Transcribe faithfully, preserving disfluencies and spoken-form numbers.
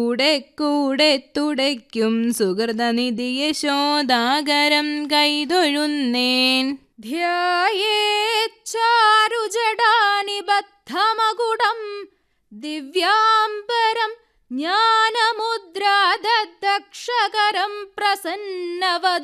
കൂടെ കൂടെ തുടയ്ക്കും സുഹൃതനിധി യശോദാകരം കൈതൊഴുന്നേൻ. ധ്യായേച്ചാരുജടാനിബദ്ധമകുടം ദിവ്യാംബരം ജ്ഞാനമുദ്രാദക്ഷകരം പ്രസന്നവദനം